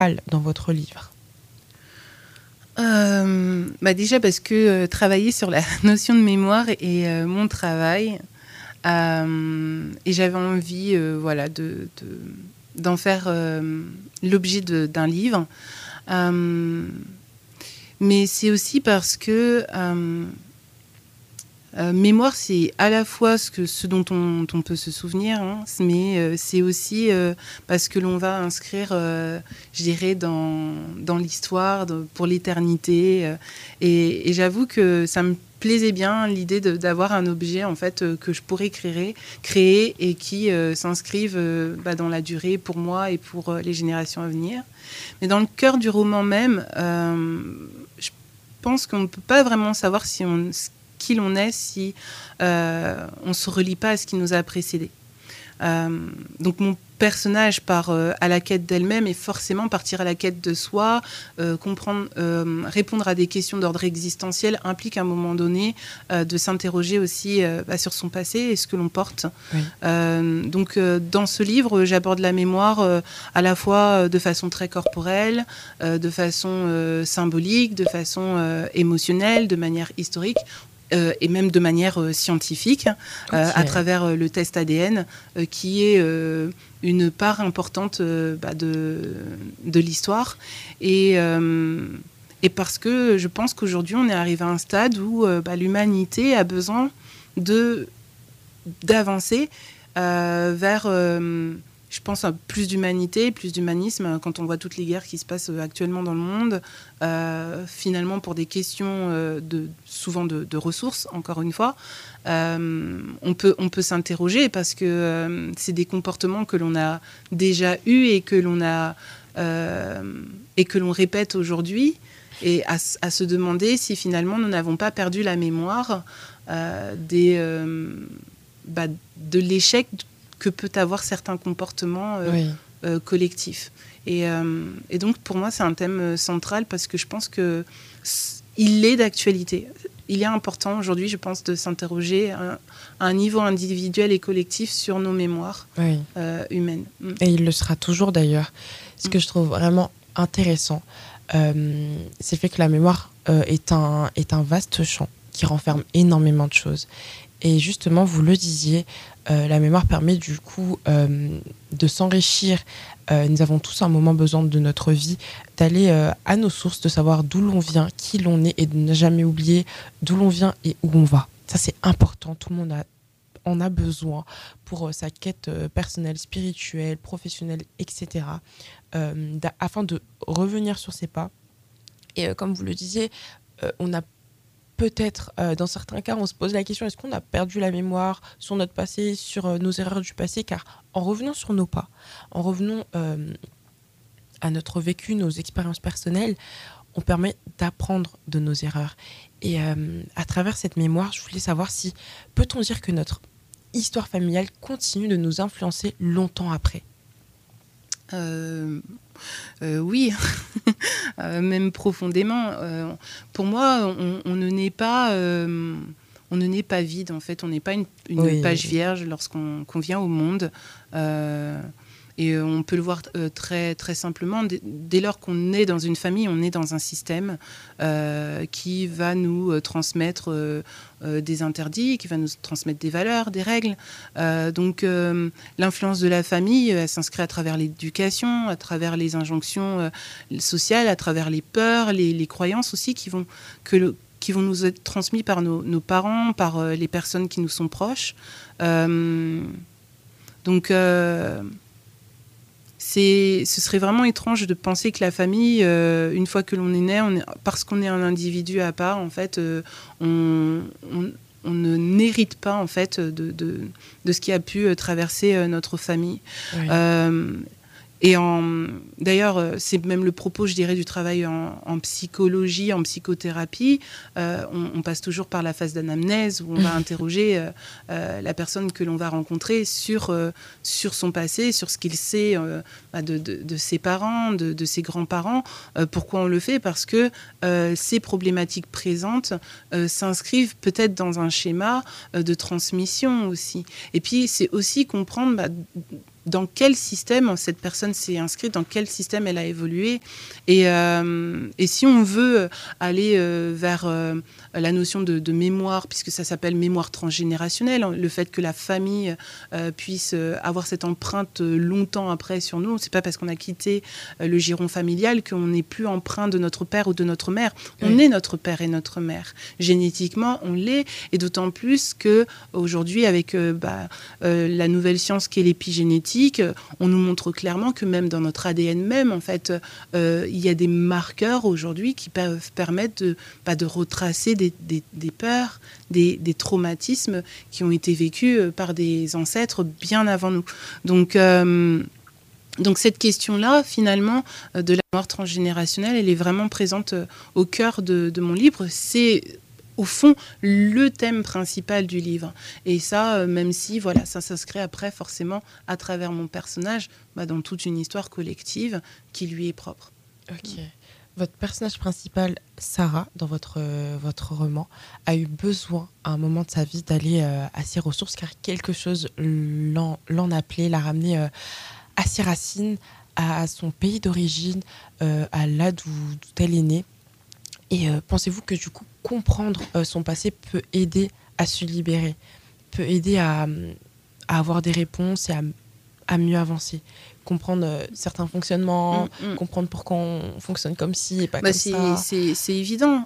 dans votre livre? Déjà parce que travailler sur la notion de mémoire est mon travail. Et j'avais envie d'en faire l'objet d'un livre. Mais c'est aussi parce que mémoire, c'est à la fois ce dont on peut se souvenir, hein, mais c'est aussi parce que l'on va inscrire, je dirais, dans l'histoire, pour l'éternité. Et j'avoue que ça me plaisait bien l'idée d'avoir un objet en fait que je pourrais créer et qui s'inscrive dans la durée pour moi et pour les générations à venir. Mais dans le cœur du roman même, je pense qu'on ne peut pas vraiment savoir qui l'on est si on ne se relie pas à ce qui nous a précédés. Donc mon personnage part à la quête d'elle-même et forcément partir à la quête de soi, répondre à des questions d'ordre existentiel implique à un moment donné de s'interroger aussi sur son passé et ce que l'on porte. Oui. Donc dans ce livre, j'aborde la mémoire à la fois de façon très corporelle, de façon symbolique, de façon émotionnelle, de manière historique. Et même de manière scientifique, à travers le test ADN, qui est une part importante de l'histoire. Et parce que je pense qu'aujourd'hui, on est arrivé à un stade où l'humanité a besoin d'avancer vers... je pense à plus d'humanité, plus d'humanisme, quand on voit toutes les guerres qui se passent actuellement dans le monde, finalement pour des questions souvent de ressources, encore une fois, on peut s'interroger parce que c'est des comportements que l'on a déjà eus et que l'on répète aujourd'hui, et à se demander si finalement nous n'avons pas perdu la mémoire de l'échec que peut avoir certains comportements collectifs. Et donc, pour moi, c'est un thème central parce que je pense qu'il est d'actualité. Il est important aujourd'hui, je pense, de s'interroger à un niveau individuel et collectif sur nos mémoires humaines. Et il le sera toujours, d'ailleurs. Ce que je trouve vraiment intéressant, c'est le fait que la mémoire est un vaste champ qui renferme énormément de choses. Et justement, vous le disiez, la mémoire permet du coup de s'enrichir. Nous avons tous un moment besoin de notre vie d'aller à nos sources, de savoir d'où l'on vient, qui l'on est et de ne jamais oublier d'où l'on vient et où on va. Ça, c'est important. Tout le monde en a besoin pour sa quête personnelle, spirituelle, professionnelle, etc. Afin de revenir sur ses pas. Et comme vous le disiez, on a peut-être, dans certains cas, on se pose la question, est-ce qu'on a perdu la mémoire sur notre passé, sur nos erreurs du passé? Car en revenant sur nos pas, en revenant à notre vécu, nos expériences personnelles, on permet d'apprendre de nos erreurs. Et à travers cette mémoire, je voulais savoir si, peut-on dire que notre histoire familiale continue de nous influencer longtemps après? Oui, même profondément. Pour moi, on ne naît pas vide, en fait. On n'est pas une page vierge lorsqu'on vient au monde. Et on peut le voir très, très simplement. Dès lors qu'on est dans une famille, on est dans un système qui va nous transmettre des interdits, qui va nous transmettre des valeurs, des règles. Donc l'influence de la famille, elle s'inscrit à travers l'éducation, à travers les injonctions sociales, à travers les peurs, les croyances aussi qui vont nous être transmises par nos parents, par les personnes qui nous sont proches. Donc... ce serait vraiment étrange de penser que la famille, une fois que l'on est né, parce qu'on est un individu à part, en fait, on ne n'hérite pas en fait de ce qui a pu traverser notre famille. Oui. Et d'ailleurs, c'est même le propos, je dirais, du travail en psychologie, en psychothérapie. On passe toujours par la phase d'anamnèse où on va interroger la personne que l'on va rencontrer sur son passé, sur ce qu'il sait de ses parents, de ses grands-parents. Pourquoi on le fait? Parce que ces problématiques présentes s'inscrivent peut-être dans un schéma de transmission aussi. Et puis, c'est aussi comprendre... dans quel système cette personne s'est inscrite, dans quel système elle a évolué. Et si on veut aller vers la notion de mémoire, puisque ça s'appelle mémoire transgénérationnelle, le fait que la famille puisse avoir cette empreinte longtemps après sur nous, c'est pas parce qu'on a quitté le giron familial qu'on n'est plus empreint de notre père ou de notre mère. On est notre père et notre mère. Génétiquement, on l'est, et d'autant plus qu'aujourd'hui, avec la nouvelle science qu'est l'épigénétique, on nous montre clairement que même dans notre ADN même, en fait, il y a des marqueurs aujourd'hui qui peuvent permettre de retracer des peurs, des traumatismes qui ont été vécus par des ancêtres bien avant nous. Donc cette question-là, finalement, de la mémoire transgénérationnelle, elle est vraiment présente au cœur de mon livre. C'est au fond le thème principal du livre. Et ça, même si voilà, ça s'inscrit après forcément à travers mon personnage dans toute une histoire collective qui lui est propre. Ok. Votre personnage principal, Sarah, dans votre roman, a eu besoin à un moment de sa vie d'aller à ses ressources car quelque chose l'en appelait, l'a ramené à ses racines, à son pays d'origine, à là d'où elle est née. Et pensez-vous que du coup, comprendre son passé peut aider à se libérer, peut aider à avoir des réponses et à mieux avancer, comprendre certains fonctionnements, comprendre pourquoi on fonctionne comme ci et pas comme ça. C'est évident.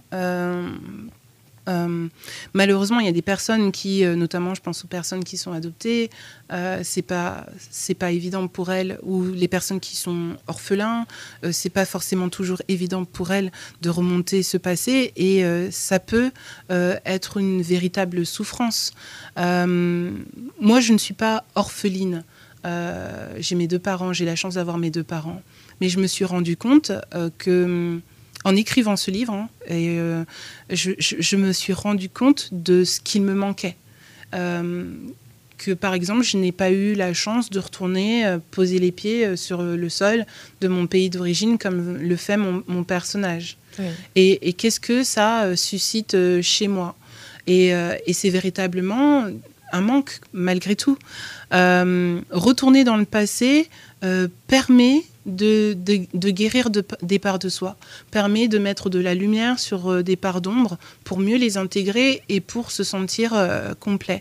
Malheureusement, il y a des personnes qui, notamment je pense aux personnes qui sont adoptées, c'est pas évident pour elles, ou les personnes qui sont orphelins, c'est pas forcément toujours évident pour elles de remonter ce passé, et ça peut être une véritable souffrance. Moi, je ne suis pas orpheline. J'ai mes 2 parents, j'ai la chance d'avoir mes 2 parents, mais je me suis rendu compte que en écrivant ce livre, je me suis rendu compte de ce qu'il me manquait. Que par exemple, je n'ai pas eu la chance de retourner poser les pieds sur le sol de mon pays d'origine comme le fait mon personnage. Oui. Et qu'est-ce que ça suscite chez moi ? Et c'est véritablement un manque, malgré tout. Retourner dans le passé permet de guérir des parts de soi, permet de mettre de la lumière sur des parts d'ombre pour mieux les intégrer et pour se sentir complet.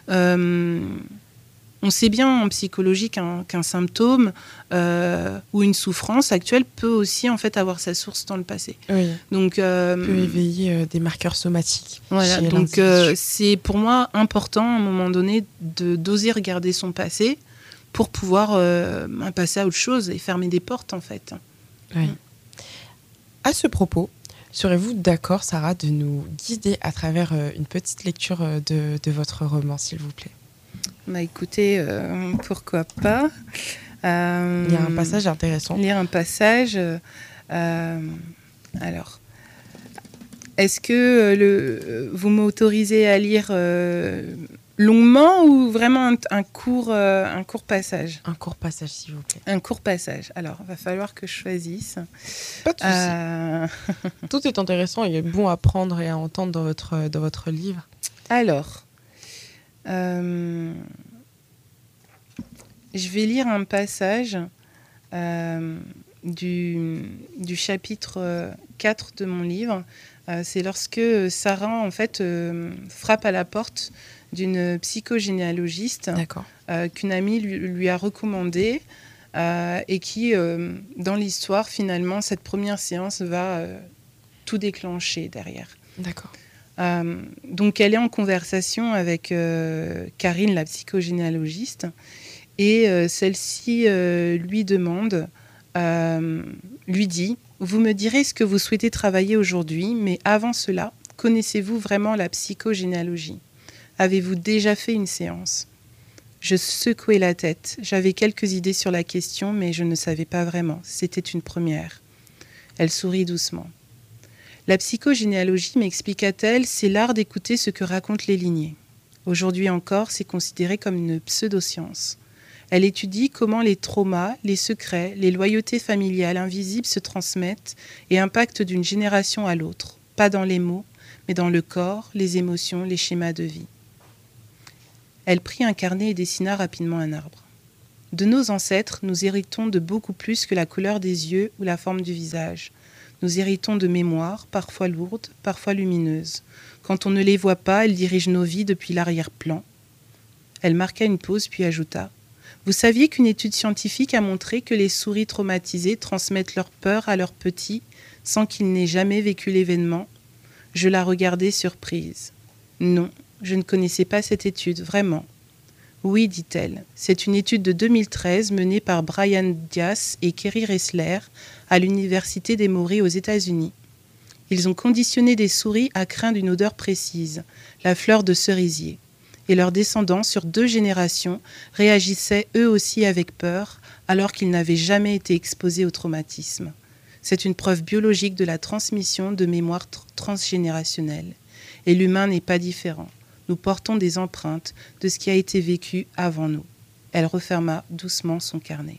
On sait bien en psychologie qu'un symptôme ou une souffrance actuelle peut aussi en fait avoir sa source dans le passé. Oui. Donc, peut éveiller des marqueurs somatiques. Voilà, donc c'est pour moi important à un moment donné d'oser regarder son passé pour pouvoir passer à autre chose et fermer des portes en fait. Oui. À ce propos, serez-vous d'accord, Sarah, de nous guider à travers une petite lecture de votre roman, s'il vous plaît ? Écoutez, pourquoi pas. Il y a un passage intéressant. Lire un passage. Alors, est-ce que vous m'autorisez à lire longuement ou vraiment un court passage ? Un court passage, s'il vous plaît. Un court passage. Alors, il va falloir que je choisisse. Pas de souci. Tout est intéressant et bon à prendre et à entendre dans votre livre. Alors, je vais lire un passage du chapitre 4 de mon livre. C'est lorsque Sarah, en fait, frappe à la porte d'une psychogénéalogiste qu'une amie lui a recommandée et qui, dans l'histoire, finalement, cette première séance va tout déclencher derrière. D'accord. Donc, elle est en conversation avec Karine, la psychogénéalogiste, et celle-ci lui demande, lui dit: vous me direz ce que vous souhaitez travailler aujourd'hui, mais avant cela, connaissez-vous vraiment la psychogénéalogie ? Avez-vous déjà fait une séance ? Je secouai la tête. J'avais quelques idées sur la question, mais je ne savais pas vraiment. C'était une première. Elle sourit doucement. La psychogénéalogie, m'expliqua-t-elle, c'est l'art d'écouter ce que racontent les lignées. Aujourd'hui encore, c'est considéré comme une pseudo-science. Elle étudie comment les traumas, les secrets, les loyautés familiales invisibles se transmettent et impactent d'une génération à l'autre, pas dans les mots, mais dans le corps, les émotions, les schémas de vie. Elle prit un carnet et dessina rapidement un arbre. De nos ancêtres, nous héritons de beaucoup plus que la couleur des yeux ou la forme du visage. Nous héritons de mémoires, parfois lourdes, parfois lumineuses. Quand on ne les voit pas, elles dirigent nos vies depuis l'arrière-plan. Elle marqua une pause puis ajouta : « Vous saviez qu'une étude scientifique a montré que les souris traumatisées transmettent leur peur à leurs petits sans qu'ils n'aient jamais vécu l'événement ? » Je la regardai surprise. « Non, je ne connaissais pas cette étude, vraiment. » « Oui, dit-elle, c'est une étude de 2013 menée par Brian Dias et Kerry Ressler à l'Université d'Emory aux États-Unis. Ils ont conditionné des souris à craindre une odeur précise, la fleur de cerisier. Et leurs descendants, sur 2 générations, réagissaient eux aussi avec peur, alors qu'ils n'avaient jamais été exposés au traumatisme. C'est une preuve biologique de la transmission de mémoire transgénérationnelle. Et l'humain n'est pas différent. Nous portons des empreintes de ce qui a été vécu avant nous. Elle referma doucement son carnet.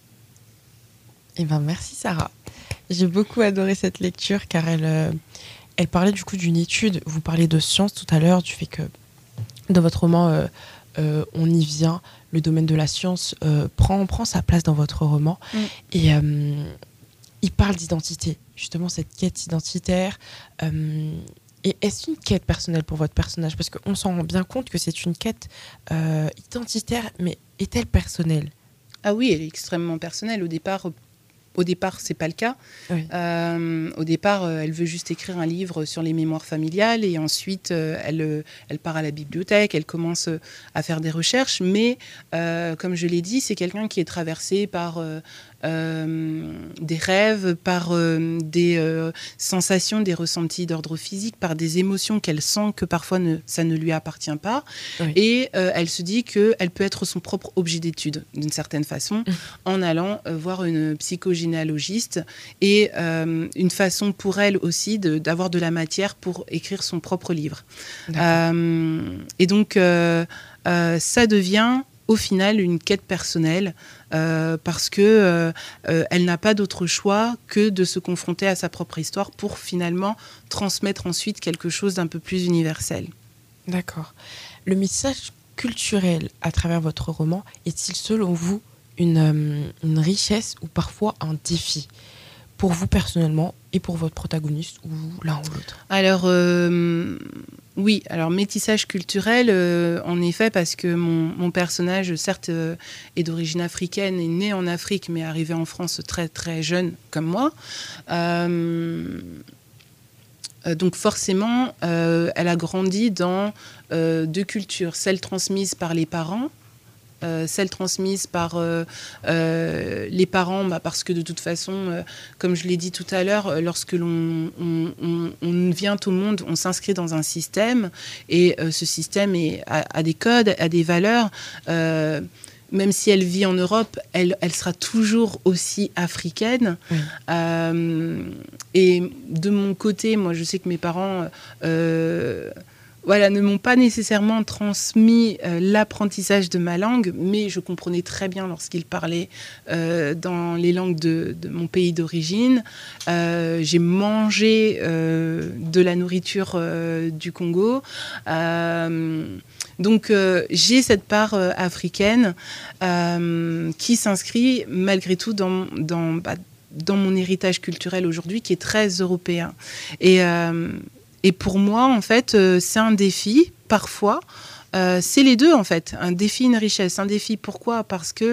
Eh ben, merci Sarah. J'ai beaucoup adoré cette lecture car elle parlait du coup d'une étude. Vous parliez de science tout à l'heure, du fait que dans votre roman, on y vient, le domaine de la science prend sa place dans votre roman. Et il parle d'identité, justement cette quête identitaire. Et est-ce une quête personnelle pour votre personnage ? Parce qu'on s'en rend bien compte que c'est une quête identitaire, mais est-elle personnelle ? Ah oui, elle est extrêmement personnelle. Au départ, c'est pas le cas. Oui. Au départ, elle veut juste écrire un livre sur les mémoires familiales et ensuite, elle part à la bibliothèque, elle commence à faire des recherches. Mais, comme je l'ai dit, c'est quelqu'un qui est traversé par des rêves, par des sensations, des ressentis d'ordre physique, par des émotions qu'elle sent que parfois ça ne lui appartient pas. Oui. Et elle se dit qu'elle peut être son propre objet d'étude, d'une certaine façon, en allant voir une psychogénéalogiste et une façon pour elle aussi d'avoir de la matière pour écrire son propre livre. Et donc, ça devient au final une quête personnelle parce que elle n'a pas d'autre choix que de se confronter à sa propre histoire pour finalement transmettre ensuite quelque chose d'un peu plus universel. D'accord. Le message culturel à travers votre roman est-il selon vous une richesse ou parfois un défi pour vous personnellement et pour votre protagoniste ou l'un ou l'autre ? Alors oui, alors métissage culturel, en effet, parce que mon personnage, certes, est d'origine africaine, est né en Afrique, mais arrivé en France très très jeune, comme moi. Donc forcément, elle a grandi dans 2 cultures, celle transmise par les parents, celle transmise par les parents, parce que de toute façon, comme je l'ai dit tout à l'heure, lorsque l'on vient au monde, on s'inscrit dans un système, et ce système a des codes, a des valeurs. Même si elle vit en Europe, elle sera toujours aussi africaine. Oui. Et de mon côté, moi, je sais que mes parents ne m'ont pas nécessairement transmis l'apprentissage de ma langue, mais je comprenais très bien lorsqu'ils parlaient dans les langues de mon pays d'origine. J'ai mangé de la nourriture du Congo. Donc j'ai cette part africaine qui s'inscrit malgré tout dans mon héritage culturel aujourd'hui, qui est très européen. Et pour moi, en fait, c'est un défi, parfois. C'est les deux, en fait. Un défi, une richesse. Un défi, pourquoi ? Parce que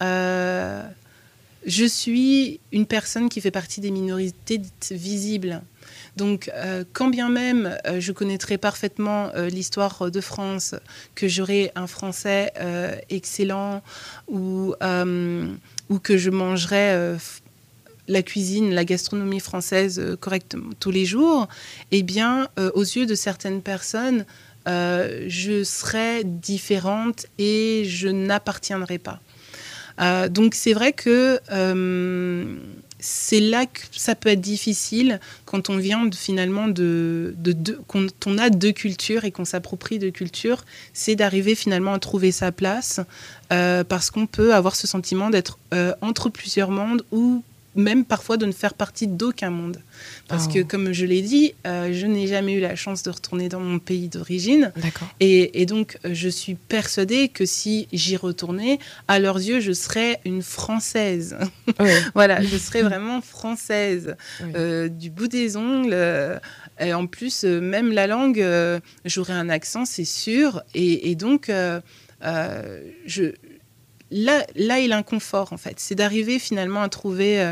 je suis une personne qui fait partie des minorités dites visibles. Donc, quand bien même je connaîtrais parfaitement l'histoire de France, que j'aurais un français excellent ou que je mangerais la cuisine, la gastronomie française correctement tous les jours, eh bien, aux yeux de certaines personnes, je serais différente et je n'appartiendrai pas. Donc, c'est vrai que c'est là que ça peut être difficile quand on vient finalement quand on a 2 cultures et qu'on s'approprie 2 cultures, c'est d'arriver finalement à trouver sa place parce qu'on peut avoir ce sentiment d'être entre plusieurs mondes ou même parfois de ne faire partie d'aucun monde. Parce que, comme je l'ai dit, je n'ai jamais eu la chance de retourner dans mon pays d'origine. D'accord. Et donc, je suis persuadée que si j'y retournais, à leurs yeux, je serais une Française. Oui. Voilà, je serais vraiment française, Oui. du bout des ongles. Et en plus, même la langue, j'aurais un accent, c'est sûr. Et donc, là est l'inconfort, en fait. C'est d'arriver finalement à trouver...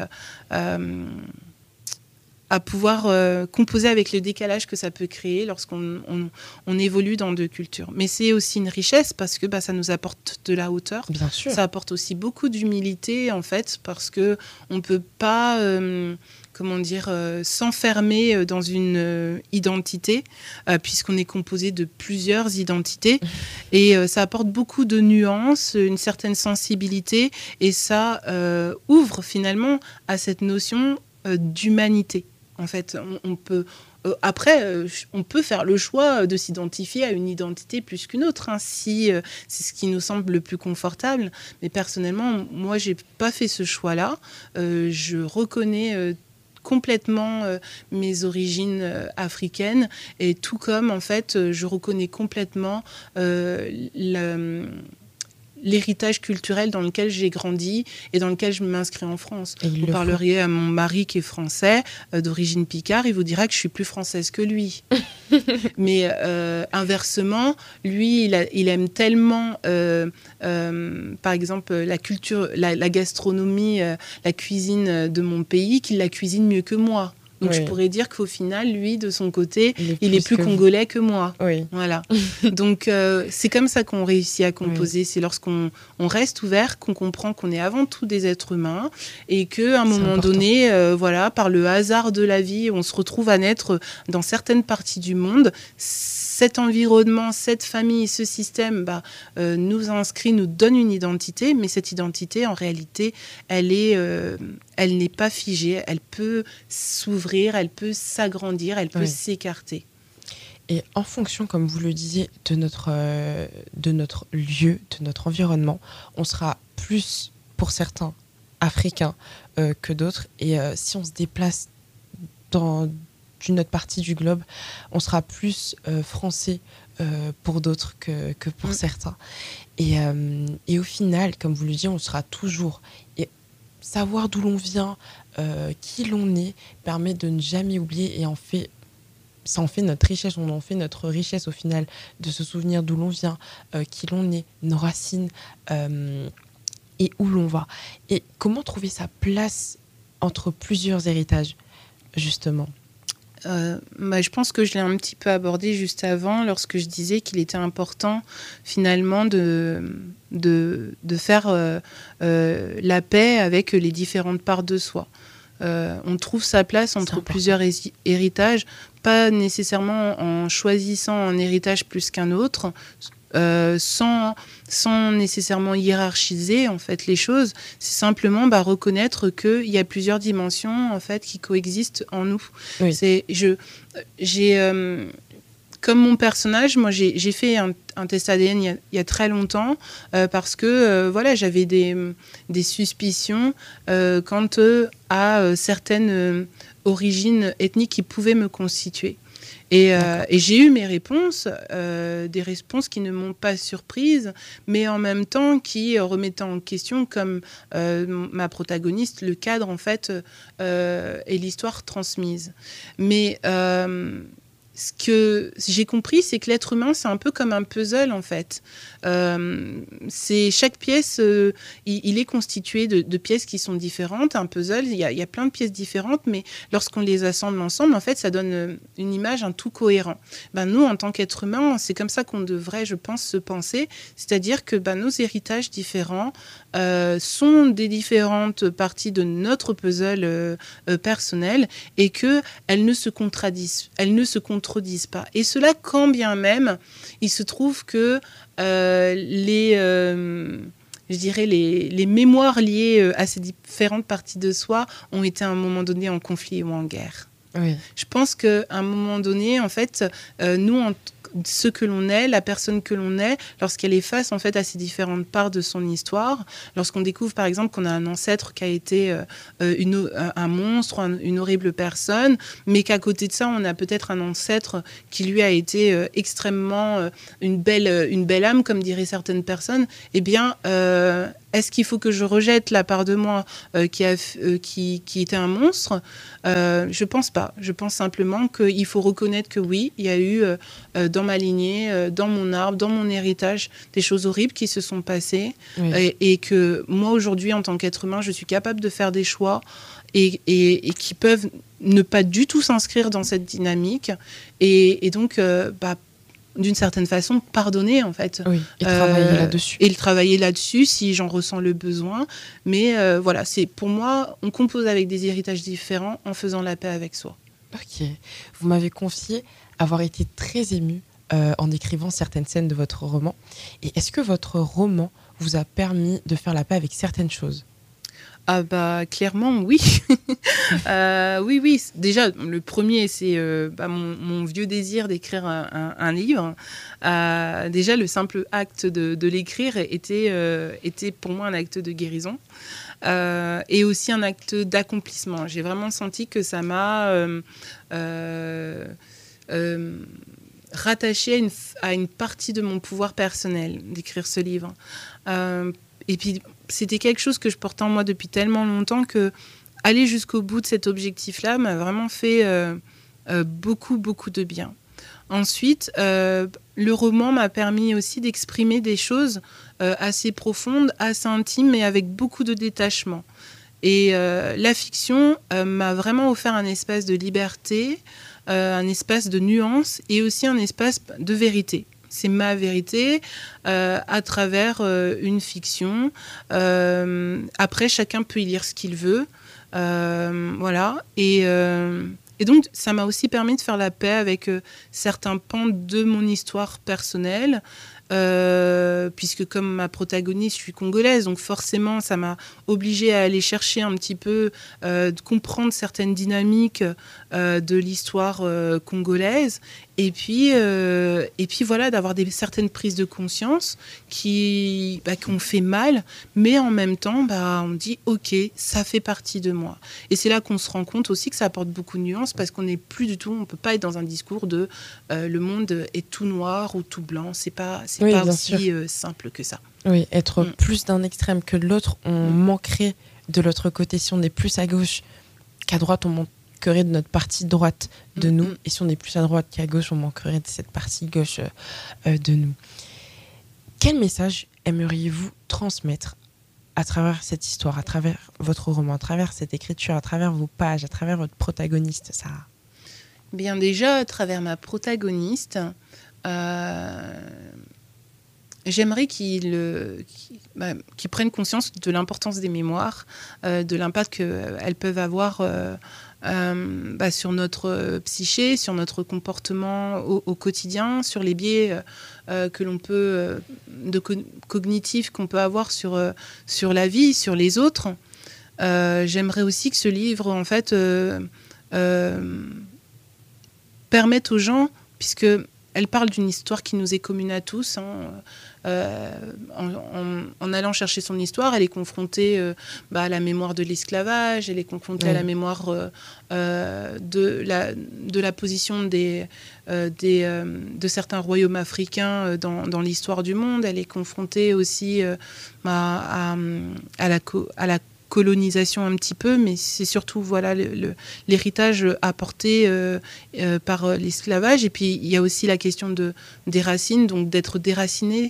à pouvoir composer avec le décalage que ça peut créer lorsqu'on on évolue dans deux cultures. Mais c'est aussi une richesse parce que ça nous apporte de la hauteur. Bien sûr. Ça apporte aussi beaucoup d'humilité, en fait, parce qu'on ne peut pas... s'enfermer dans une identité, puisqu'on est composé de plusieurs identités. Et ça apporte beaucoup de nuances, une certaine sensibilité, et ça ouvre finalement à cette notion d'humanité. En fait, on peut... Après, on peut faire le choix de s'identifier à une identité plus qu'une autre, hein, si c'est ce qui nous semble le plus confortable. Mais personnellement, moi, j'ai pas fait ce choix-là. Je reconnais complètement mes origines africaines, et tout comme, en fait, je reconnais complètement l'héritage culturel dans lequel j'ai grandi et dans lequel je m'inscris en France. Vous parleriez à mon mari qui est français, d'origine picard, il vous dira que je suis plus française que lui. Mais inversement, lui, il aime tellement, par exemple, la culture, la gastronomie, la cuisine de mon pays, qu'il la cuisine mieux que moi. Donc, je pourrais dire qu'au final, lui, de son côté, il est plus congolais que moi. Oui. Voilà. Donc, c'est comme ça qu'on réussit à composer. C'est lorsqu'on reste ouvert, qu'on comprend qu'on est avant tout des êtres humains, et qu'à un moment donné, par le hasard de la vie, on se retrouve à naître dans certaines parties du monde. Cet environnement, cette famille, ce système nous inscrit, nous donne une identité, mais cette identité, en réalité, elle n'est pas figée, elle peut s'ouvrir, elle peut s'agrandir, elle peut s'écarter. Et en fonction, comme vous le disiez, de notre lieu, de notre environnement, on sera plus, pour certains, africains que d'autres. Et si on se déplace dans une autre partie du globe, on sera plus français pour d'autres que pour certains. Et au final, comme vous le dites, on sera toujours... Et savoir d'où l'on vient, qui l'on est, permet de ne jamais oublier, et ça en fait notre richesse. On en fait notre richesse au final, de se souvenir d'où l'on vient, qui l'on est, nos racines, et où l'on va. Et comment trouver sa place entre plusieurs héritages, justement ? Je pense que je l'ai un petit peu abordé juste avant, lorsque je disais qu'il était important finalement de faire la paix avec les différentes parts de soi. On trouve sa place entre plusieurs héritages, pas nécessairement en choisissant un héritage plus qu'un autre, sans nécessairement hiérarchiser en fait les choses. C'est simplement reconnaître qu'il y a plusieurs dimensions en fait qui coexistent en nous. Oui. Comme mon personnage, moi j'ai fait un test ADN il y a très longtemps parce que j'avais des suspicions quant à certaines origines ethniques qui pouvaient me constituer. Et j'ai eu mes réponses, des réponses qui ne m'ont pas surprise, mais en même temps qui remettaient en question, comme ma protagoniste, le cadre en fait et l'histoire transmise. Mais ce que j'ai compris, c'est que l'être humain, c'est un peu comme un puzzle en fait. Chaque pièce, il est constitué de pièces qui sont différentes. Un puzzle, il y a plein de pièces différentes, mais lorsqu'on les assemble ensemble, en fait, ça donne une image, un tout cohérent. Nous, en tant qu'être humain, c'est comme ça qu'on devrait, je pense, se penser. C'est-à-dire que nos héritages différents sont des différentes parties de notre puzzle personnel, et qu'elles ne se contredisent pas. Et cela, quand bien même, il se trouve que les mémoires liées à ces différentes parties de soi ont été à un moment donné en conflit ou en guerre. Oui. Je pense qu'à un moment donné, en fait, nous, ce que l'on est, la personne que l'on est, lorsqu'elle est face en fait à ces différentes parts de son histoire. Lorsqu'on découvre par exemple qu'on a un ancêtre qui a été un monstre, une horrible personne, mais qu'à côté de ça, on a peut-être un ancêtre qui lui a été extrêmement une belle âme, comme diraient certaines personnes, eh bien, est-ce qu'il faut que je rejette la part de moi qui était un monstre ? Je pense pas. Je pense simplement qu'il faut reconnaître que oui, il y a eu dans ma lignée, dans mon arbre, dans mon héritage, des choses horribles qui se sont passées, oui. et que moi aujourd'hui, en tant qu'être humain, je suis capable de faire des choix et qui peuvent ne pas du tout s'inscrire dans cette dynamique. Et donc, d'une certaine façon, pardonner, en fait. Oui, et travailler là-dessus. Et le travailler là-dessus, si j'en ressens le besoin. Mais voilà, c'est, pour moi, on compose avec des héritages différents en faisant la paix avec soi. Ok. Vous m'avez confié avoir été très émue en écrivant certaines scènes de votre roman. Et est-ce que votre roman vous a permis de faire la paix avec certaines choses ? Ah bah clairement oui. Oui. Déjà le premier c'est mon vieux désir d'écrire un livre. Déjà le simple acte de l'écrire était pour moi un acte de guérison et aussi un acte d'accomplissement. J'ai vraiment senti que ça m'a rattaché à une partie de mon pouvoir personnel d'écrire ce livre. Et puis, c'était quelque chose que je portais en moi depuis tellement longtemps que aller jusqu'au bout de cet objectif-là m'a vraiment fait beaucoup, beaucoup de bien. Ensuite, le roman m'a permis aussi d'exprimer des choses assez profondes, assez intimes, mais avec beaucoup de détachement. Et la fiction m'a vraiment offert un espace de liberté, un espace de nuance et aussi un espace de vérité. C'est ma vérité à travers une fiction. Après, chacun peut y lire ce qu'il veut. Voilà. Et donc, ça m'a aussi permis de faire la paix avec certains pans de mon histoire personnelle. Puisque comme ma protagoniste, je suis congolaise, donc forcément, ça m'a obligée à aller chercher un petit peu, de comprendre certaines dynamiques de l'histoire congolaise. Et puis voilà, d'avoir certaines prises de conscience qui ont fait mal, mais en même temps, on dit ok, ça fait partie de moi. Et c'est là qu'on se rend compte aussi que ça apporte beaucoup de nuances parce qu'on n'est plus du tout, on peut pas être dans un discours de le monde est tout noir ou tout blanc. C'est pas aussi simple que ça. Oui, être plus d'un extrême que de l'autre, on manquerait de l'autre côté. Si on est plus à gauche qu'à droite, on manquerait de notre partie droite de nous. Et si on est plus à droite qu'à gauche, on manquerait de cette partie gauche de nous. Quel message aimeriez-vous transmettre à travers cette histoire, à travers votre roman, à travers cette écriture, à travers vos pages, à travers votre protagoniste, Sarah ? Bien déjà, à travers ma protagoniste, j'aimerais qu'ils prennent conscience de l'importance des mémoires, de l'impact qu'elles peuvent avoir sur notre psyché, sur notre comportement au quotidien, sur les biais que l'on peut, cognitifs qu'on peut avoir sur la vie, sur les autres. J'aimerais aussi que ce livre, en fait, permette aux gens, puisque elle parle d'une histoire qui nous est commune à tous. En allant chercher son histoire, elle est confrontée à la mémoire de l'esclavage, elle est confrontée à la mémoire de la position de certains royaumes africains dans l'histoire du monde. Elle est confrontée aussi à la colonisation un petit peu, mais c'est surtout l'héritage apporté par l'esclavage. Et puis il y a aussi la question des racines, donc d'être déraciné,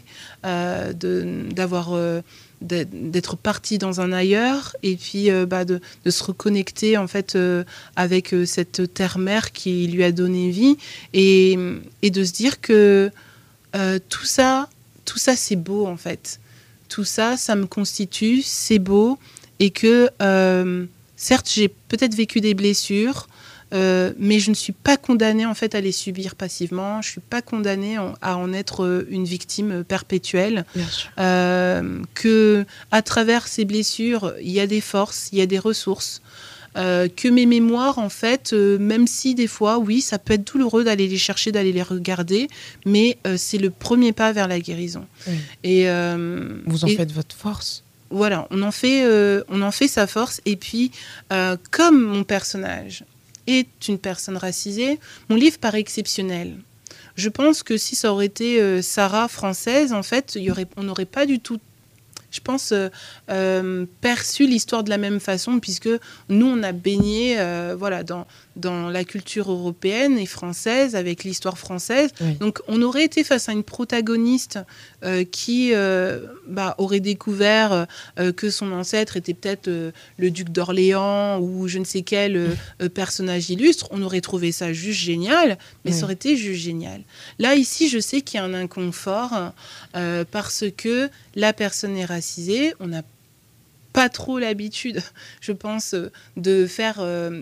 d'être parti dans un ailleurs, et puis de se reconnecter en fait avec cette terre-mère qui lui a donné vie, et de se dire que tout ça c'est beau en fait. Tout ça me constitue, c'est beau. Et que, certes, j'ai peut-être vécu des blessures, mais je ne suis pas condamnée en fait à les subir passivement. Je ne suis pas condamnée à en être une victime perpétuelle. Que à travers ces blessures, il y a des forces, il y a des ressources. que mes mémoires, en fait, même si des fois, oui, ça peut être douloureux d'aller les chercher, d'aller les regarder, mais c'est le premier pas vers la guérison. Oui. Et, Vous en faites votre force. Voilà, on en fait sa force. Et puis, comme mon personnage est une personne racisée, mon livre paraît exceptionnel. Je pense que si ça aurait été Sarah française, en fait, on n'aurait pas du tout, je pense, perçu l'histoire de la même façon, puisque nous, on a baigné voilà, dans la culture européenne et française, avec l'histoire française. Oui. Donc, on aurait été face à une protagoniste qui aurait découvert que son ancêtre était peut-être le duc d'Orléans ou je ne sais quel personnage illustre. On aurait trouvé ça juste génial, mais Oui. ça aurait été juste génial. Là, ici, je sais qu'il y a un inconfort parce que la personne est racisée. On n'a pas trop l'habitude, je pense, de faire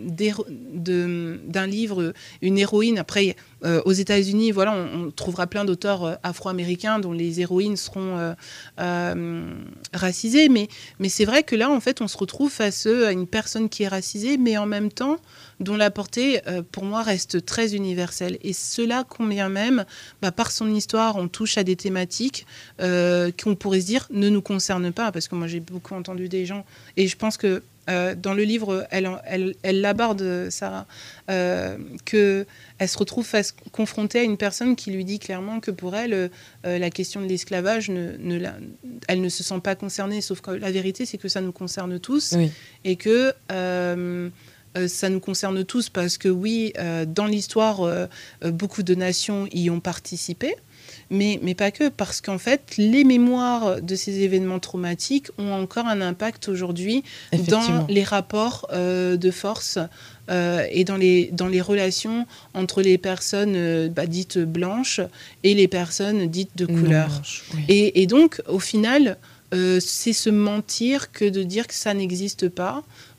d'un livre une héroïne. Après, aux États-Unis, voilà, on trouvera plein d'auteurs afro-américains dont les héroïnes seront racisées. Mais c'est vrai que là, en fait, on se retrouve face à une personne qui est racisée, mais en même temps, dont la portée, pour moi, reste très universelle. Et cela, combien même, par son histoire, on touche à des thématiques qu'on pourrait se dire ne nous concernent pas. Parce que moi, j'ai beaucoup entendu des gens, et je pense que dans le livre, elle l'aborde, Sarah, qu'elle se retrouve confrontée à une personne qui lui dit clairement que pour elle, la question de l'esclavage, elle ne se sent pas concernée, sauf que la vérité, c'est que ça nous concerne tous, Oui. et que ça nous concerne tous parce que oui, dans l'histoire, beaucoup de nations y ont participé. Mais pas que, parce qu'en fait, les mémoires de ces événements traumatiques ont encore un impact aujourd'hui dans les rapports de force et dans les relations entre les personnes dites blanches et les personnes dites de couleur. Oui. Et donc, au final, c'est se mentir que de dire que ça n'existe pas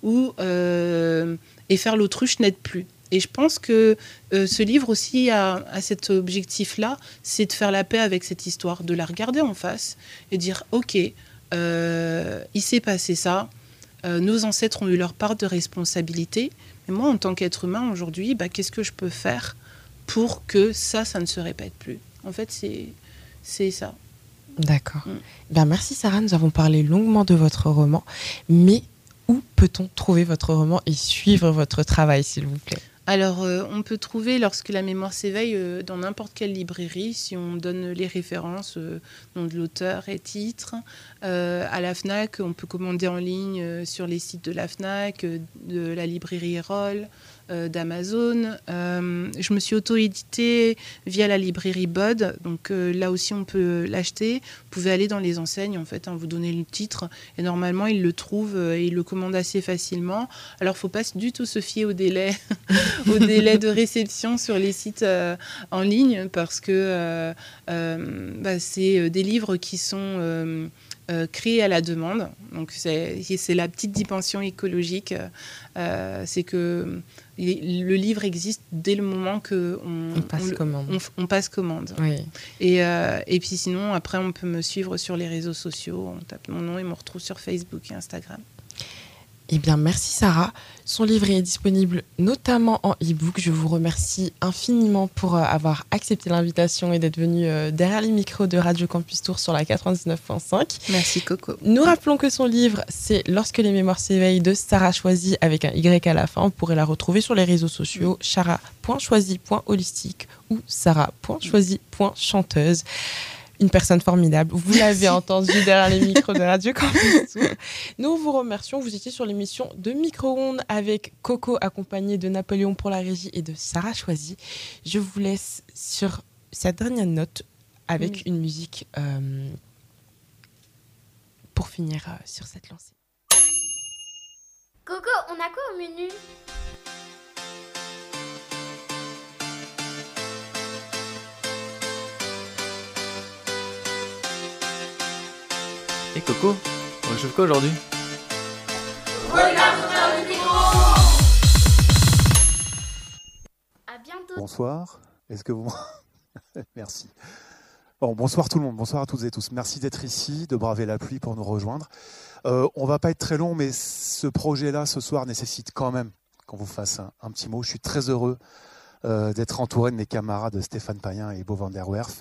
et faire l'autruche n'aide plus. Et je pense que ce livre aussi a cet objectif-là, c'est de faire la paix avec cette histoire, de la regarder en face et dire « Ok, il s'est passé ça, nos ancêtres ont eu leur part de responsabilité, mais moi, en tant qu'être humain, aujourd'hui, qu'est-ce que je peux faire pour que ça ne se répète plus ?» En fait, c'est ça. D'accord. Merci Sarah, nous avons parlé longuement de votre roman, mais où peut-on trouver votre roman et suivre votre travail, s'il vous plaît ? Alors, on peut trouver Lorsque la mémoire s'éveille dans n'importe quelle librairie, si on donne les références, nom de l'auteur et titre. À la FNAC, on peut commander en ligne sur les sites de la FNAC, de la librairie Erol, d'Amazon. Je me suis auto-éditée via la librairie Bod, donc là aussi on peut l'acheter. Vous pouvez aller dans les enseignes, en fait, vous donnez le titre et normalement ils le trouvent et ils le commandent assez facilement. Alors, il ne faut pas du tout se fier au délai de réception sur les sites en ligne parce que c'est des livres qui sont créés à la demande. Donc, c'est la petite dimension écologique. C'est que le livre existe dès le moment qu'on passe commande. Oui. Et puis sinon, après, on peut me suivre sur les réseaux sociaux. On tape mon nom et me retrouve sur Facebook et Instagram. Eh bien, merci Sarah. Son livre est disponible notamment en e-book. Je vous remercie infiniment pour avoir accepté l'invitation et d'être venue derrière les micros de Radio Campus Tours sur la 99.5. Merci Coco. Nous rappelons que son livre, c'est Lorsque les mémoires s'éveillent de Sarah Choisy avec un Y à la fin. Vous pourrez la retrouver sur les réseaux sociaux chara.choisy.holistique ou sarah.choisy.chanteuse. Une personne formidable. Vous l'avez entendu derrière les micros de Radio Campus Tours. Nous vous remercions. Vous étiez sur l'émission de Micro-ondes avec Coco, accompagné de Napoléon pour la régie et de Sarah Choisy. Je vous laisse sur cette dernière note avec une musique pour finir sur cette lancée. Coco, on a quoi au menu ? Hé Coco, on réchauffe quoi aujourd'hui ? Regarde vers le micro. À bientôt. Bonsoir, est-ce que vous... Merci. Bon, bonsoir tout le monde, bonsoir à toutes et tous. Merci d'être ici, de braver la pluie pour nous rejoindre. On va pas être très long, mais ce projet-là, ce soir, nécessite quand même qu'on vous fasse un petit mot. Je suis très heureux d'être entouré de mes camarades Stéphane Payen et Bo van der Werf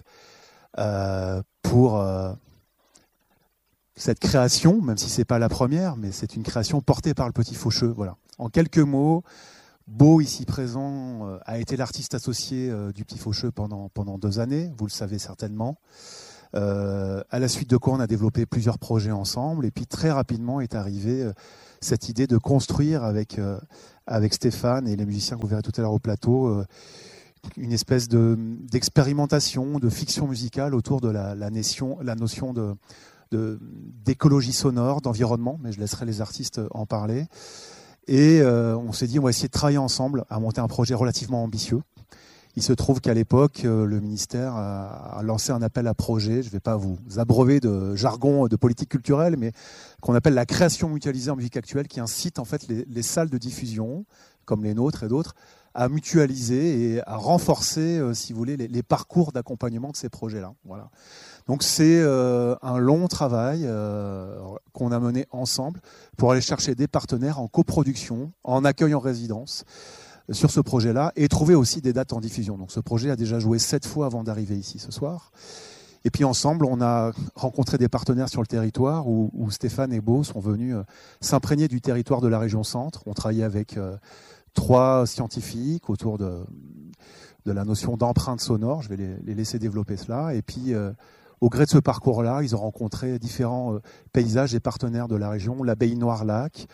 pour cette création, même si c'est pas la première, mais c'est une création portée par le Petit Faucheux. Voilà. En quelques mots, Bo, ici présent, a été l'artiste associé du Petit Faucheux pendant 2 années, vous le savez certainement. À la suite de quoi on a développé plusieurs projets ensemble, et puis très rapidement est arrivée cette idée de construire avec Stéphane et les musiciens que vous verrez tout à l'heure au plateau une espèce d'expérimentation, de fiction musicale autour de la notion d'écologie sonore, d'environnement, mais je laisserai les artistes en parler. Et on s'est dit, on va essayer de travailler ensemble à monter un projet relativement ambitieux. Il se trouve qu'à l'époque, le ministère a lancé un appel à projet, je ne vais pas vous abreuver de jargon de politique culturelle, mais qu'on appelle la création mutualisée en musique actuelle, qui incite en fait les salles de diffusion, comme les nôtres et d'autres, à mutualiser et à renforcer, si vous voulez, les parcours d'accompagnement de ces projets-là. Voilà. Donc c'est un long travail qu'on a mené ensemble pour aller chercher des partenaires en coproduction, en accueil en résidence sur ce projet-là et trouver aussi des dates en diffusion. Donc ce projet a déjà joué 7 fois avant d'arriver ici ce soir. Et puis ensemble, on a rencontré des partenaires sur le territoire où Stéphane et Bo sont venus s'imprégner du territoire de la région Centre. On travaillait avec 3 scientifiques autour de la notion d'empreinte sonore. Je vais les laisser développer cela. Et puis, au gré de ce parcours-là, ils ont rencontré différents paysages et partenaires de la région, l'abbaye Noir-Lac,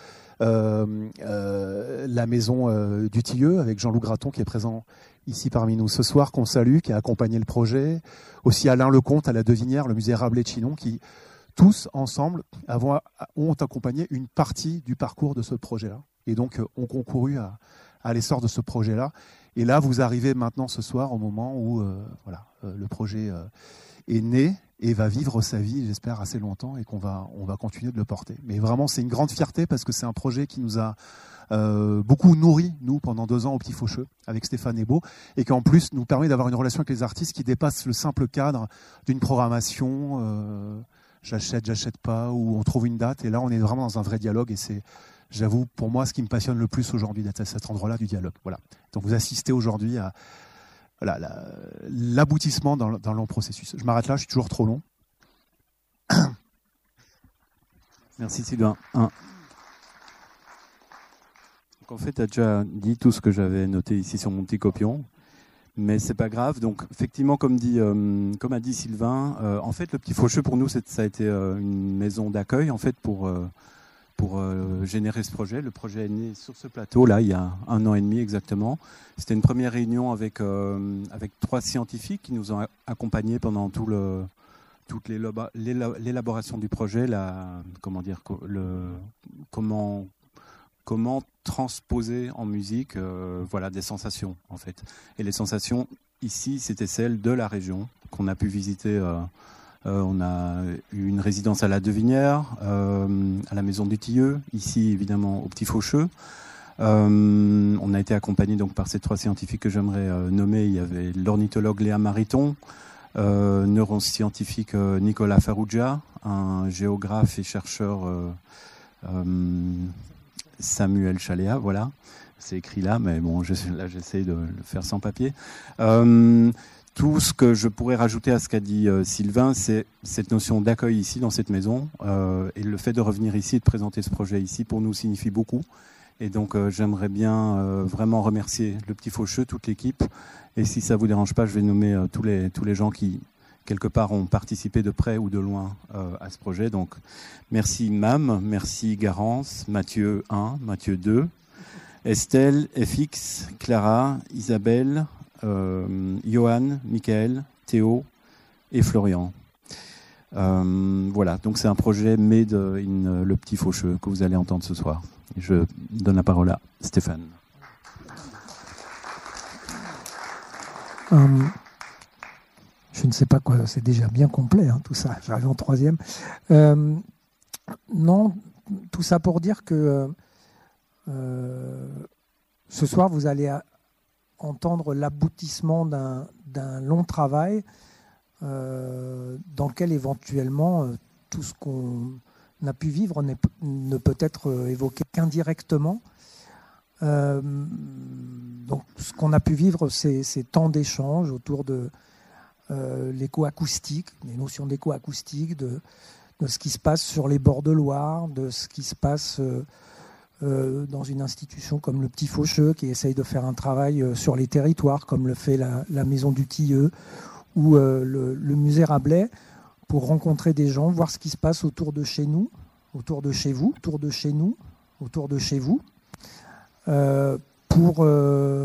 la maison du Tilleux, avec Jean-Loup Graton qui est présent ici parmi nous ce soir, qu'on salue, qui a accompagné le projet. Aussi Alain Lecomte à la Devinière, le musée Rabelais-Chinon, qui tous ensemble ont accompagné une partie du parcours de ce projet-là. Et donc ont concouru à l'essor de ce projet-là. Et là, vous arrivez maintenant ce soir au moment où le projet est né et va vivre sa vie, j'espère, assez longtemps et on va continuer de le porter. Mais vraiment, c'est une grande fierté parce que c'est un projet qui nous a beaucoup nourri, nous, pendant 2 ans au Petit Faucheux, avec Stéphane et Bo, et qui en plus nous permet d'avoir une relation avec les artistes qui dépasse le simple cadre d'une programmation j'achète pas, ou on trouve une date. Et là, on est vraiment dans un vrai dialogue et c'est, j'avoue, pour moi, ce qui me passionne le plus aujourd'hui, d'être à cet endroit-là du dialogue. Voilà. Donc vous assistez aujourd'hui à l'aboutissement dans le long processus. Je m'arrête là, je suis toujours trop long. Merci Sylvain. Donc en fait, tu as déjà dit tout ce que j'avais noté ici sur mon petit copion, mais c'est pas grave. Donc effectivement, comme a dit Sylvain, en fait, le Petit Faucheux pour nous, ça a été une maison d'accueil en fait pour générer ce projet. Le projet est né sur ce plateau là il y a 1 an et demi exactement. C'était une première réunion avec 3 scientifiques qui nous ont accompagnés pendant toute l'élaboration du projet, comment transposer en musique des sensations en fait. Et les sensations ici, c'était celles de la région qu'on a pu visiter. On a eu une résidence à la Devinière, à la maison du Tilleux, ici évidemment au Petit Faucheux. On a été accompagné donc par ces 3 scientifiques que j'aimerais nommer. Il y avait l'ornithologue Léa Mariton, neuroscientifique Nicolas Farrugia, un géographe et chercheur Samuel Chaléa, voilà, c'est écrit là, mais bon, là j'essaie de le faire sans papier. Tout ce que je pourrais rajouter à ce qu'a dit Sylvain, c'est cette notion d'accueil ici dans cette maison, et le fait de revenir ici et de présenter ce projet ici pour nous signifie beaucoup. Et donc j'aimerais bien vraiment remercier le Petit Faucheux, toute l'équipe. Et si ça vous dérange pas, je vais nommer tous les gens qui quelque part ont participé de près ou de loin à ce projet. Donc merci Mam, merci Garance, Mathieu 1, Mathieu 2, Estelle, FX, Clara, Isabelle, Johan, Michael, Théo et Florian. Voilà, donc c'est un projet made in le Petit Faucheux que vous allez entendre ce soir. Et je donne la parole à Stéphane. Je ne sais pas quoi, c'est déjà bien complet tout ça, j'arrive en 3e. Non, tout ça pour dire que ce soir vous allez entendre l'aboutissement d'un long travail, dans lequel éventuellement tout ce qu'on a pu vivre ne peut être évoqué qu'indirectement. Donc ce qu'on a pu vivre, c'est temps d'échange autour de l'écoacoustique, des notions d'écoacoustique, de ce qui se passe sur les bords de Loire, de ce qui se passe dans une institution comme le Petit Faucheux, qui essaye de faire un travail sur les territoires, comme le fait la Maison du Tilleux, ou le musée Rabelais, pour rencontrer des gens, voir ce qui se passe autour de chez nous, autour de chez vous, autour de chez nous, autour de chez vous, pour